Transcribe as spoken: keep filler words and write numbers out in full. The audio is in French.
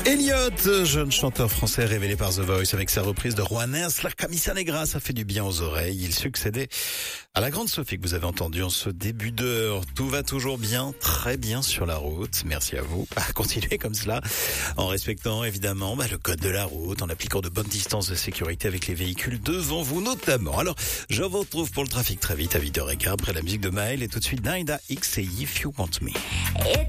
Elliott, jeune chanteur français révélé par The Voice avec sa reprise de Juanes, La Camisa Negra, ça fait du bien aux oreilles. Il succédait à la grande Sophie que vous avez entendue en ce début d'heure. Tout va toujours bien, très bien sur la route. Merci à vous. Bah, continuez comme cela, en respectant évidemment bah, le code de la route, en appliquant de bonnes distances de sécurité avec les véhicules devant vous notamment. Alors, je vous retrouve pour le trafic très vite à huit heures quinze après la musique de Maël et tout de suite Naida X et If You Want Me.